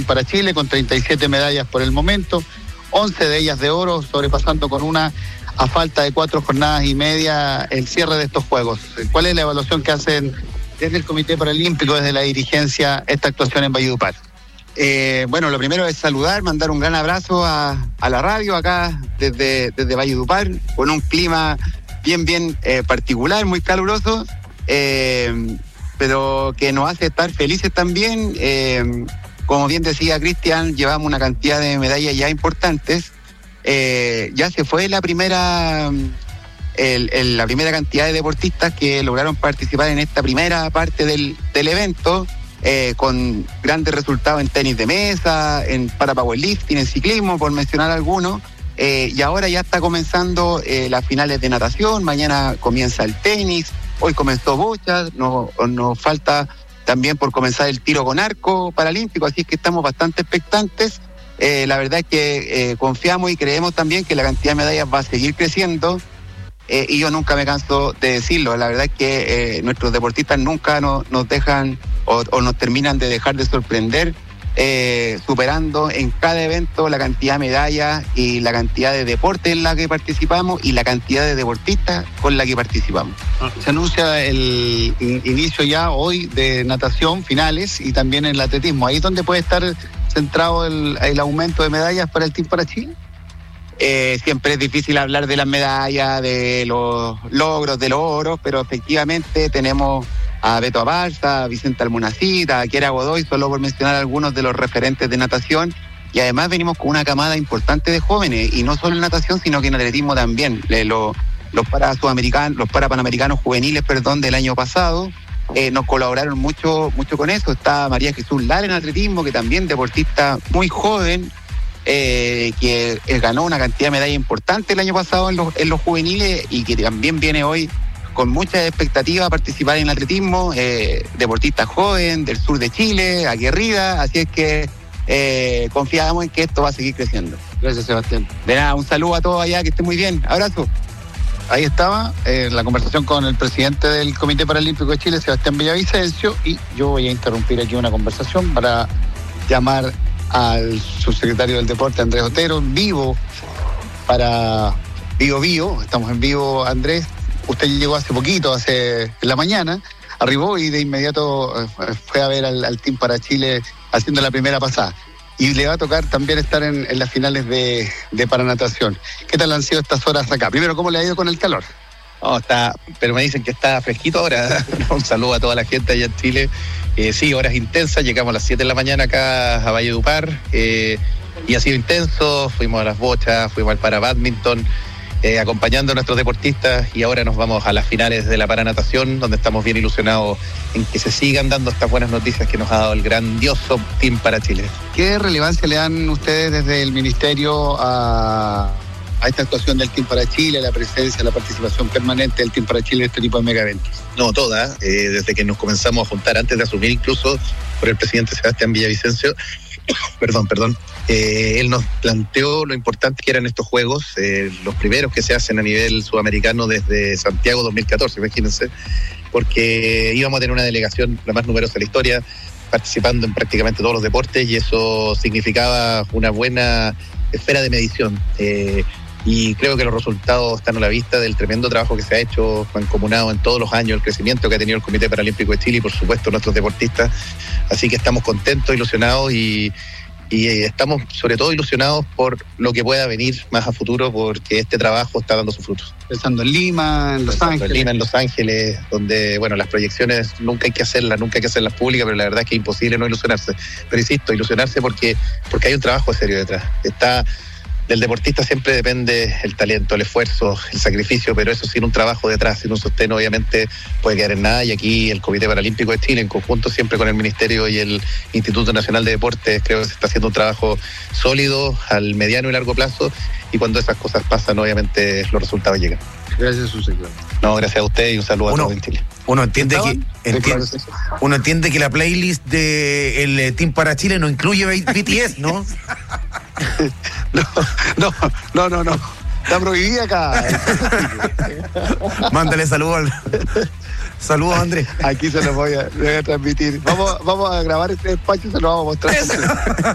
para Chile, con 37 medallas por el momento, 11 de ellas de oro, sobrepasando con una a falta de 4 jornadas y media el cierre de estos Juegos. ¿Cuál es la evaluación que hacen desde el Comité Paralímpico, desde la dirigencia, esta actuación en Valledupar? Bueno, lo primero es saludar, mandar un gran abrazo a la radio acá desde Valledupar, con un clima bien particular, muy caluroso, pero que nos hace estar felices también. Como bien decía Cristian, llevamos una cantidad de medallas ya importantes. Ya se fue la primera cantidad de deportistas que lograron participar en esta primera parte del evento, con grandes resultados en tenis de mesa, en powerlifting, en ciclismo, por mencionar algunos. Y ahora ya está comenzando las finales de natación, mañana comienza el tenis, hoy comenzó bocha, nos falta también por comenzar el tiro con arco paralímpico, así es que estamos bastante expectantes. La verdad es que confiamos y creemos también que la cantidad de medallas va a seguir creciendo, y yo nunca me canso de decirlo. La verdad es que nuestros deportistas nunca nos dejan o nos terminan de dejar de sorprender, superando en cada evento la cantidad de medallas y la cantidad de deportes en la que participamos y la cantidad de deportistas con la que participamos. Se anuncia el inicio ya hoy de natación, finales, y también en el atletismo. ¿Ahí es donde puede estar centrado el aumento de medallas para el Team para Chile? Siempre es difícil hablar de las medallas, de los logros, de los oros, pero efectivamente tenemos a Beto Abalsa, a Vicente Almonacid, a Kiera Godoy, solo por mencionar algunos de los referentes de natación, y además venimos con una camada importante de jóvenes, y no solo en natación, sino que en atletismo también. Los parapanamericanos juveniles, del año pasado, nos colaboraron mucho con eso. Está María Jesús Lara en atletismo, que también deportista muy joven, que ganó una cantidad de medallas importante el año pasado en los juveniles, y que también viene hoy con mucha expectativa a participar en el atletismo, deportista joven del sur de Chile, aguerrida, así es que confiamos en que esto va a seguir creciendo. Gracias, Sebastián. De nada, un saludo a todos allá, que estén muy bien, abrazo. Ahí estaba la conversación con el presidente del Comité Paralímpico de Chile, Sebastián Villavicencio, y yo voy a interrumpir aquí una conversación para llamar al subsecretario del Deporte, Andrés Otero, en vivo para Bio. Estamos en vivo, Andrés. Usted llegó hace poquito, en la mañana, arribó y de inmediato fue a ver al Team para Chile haciendo la primera pasada. Y le va a tocar también estar en las finales de paranatación. ¿Qué tal han sido estas horas acá? Primero, ¿cómo le ha ido con el calor? No, pero me dicen que está fresquito ahora. Un saludo a toda la gente allá en Chile. Sí, horas intensas. Llegamos a las 7 de la mañana acá a Valledupar, y ha sido intenso. Fuimos a las bochas, fuimos al parabadminton, acompañando a nuestros deportistas, y ahora nos vamos a las finales de la paranatación, donde estamos bien ilusionados en que se sigan dando estas buenas noticias que nos ha dado el grandioso Team para Chile. ¿Qué relevancia le dan ustedes desde el Ministerio a esta actuación del Team para Chile, la presencia, la participación permanente del Team para Chile en este tipo de mega eventos? No, toda, desde que nos comenzamos a juntar, antes de asumir incluso por el presidente Sebastián Villavicencio, perdón, él nos planteó lo importante que eran estos Juegos, los primeros que se hacen a nivel sudamericano desde Santiago 2014, imagínense, porque íbamos a tener una delegación la más numerosa de la historia, participando en prácticamente todos los deportes, y eso significaba una buena esfera de medición. Y creo que los resultados están a la vista del tremendo trabajo que se ha hecho mancomunado en todos los años, el crecimiento que ha tenido el Comité Paralímpico de Chile y por supuesto nuestros deportistas. Así que estamos contentos, ilusionados y estamos sobre todo ilusionados por lo que pueda venir más a futuro, porque este trabajo está dando sus frutos. Pensando en Lima, en Los Ángeles. En Lima, en Los Ángeles, donde las proyecciones nunca hay que hacerlas públicas, pero la verdad es que es imposible no ilusionarse. Pero insisto, ilusionarse porque hay un trabajo serio detrás. Del deportista siempre depende el talento, el esfuerzo, el sacrificio, pero eso sin un trabajo detrás, sin un sostén, obviamente puede quedar en nada. Y aquí el Comité Paralímpico de Chile, en conjunto siempre con el Ministerio y el Instituto Nacional de Deportes, creo que se está haciendo un trabajo sólido al mediano y largo plazo, y cuando esas cosas pasan, obviamente los resultados llegan. Gracias, subsecretario. No, gracias a usted y un saludo a todos en Chile. Uno entiende que la playlist del Team para Chile no incluye BTS, ¿no? No. Está prohibida acá. Mándale saludos Andrés. Aquí se los voy a transmitir. Vamos a grabar este despacho y se lo vamos a mostrar.